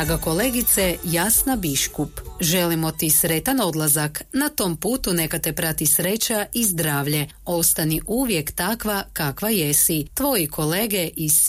Draga kolegice Jasna Biškup, želimo ti sretan odlazak. Na tom putu neka te prati sreća i zdravlje. Ostani uvijek takva kakva jesi. Tvoji kolege iz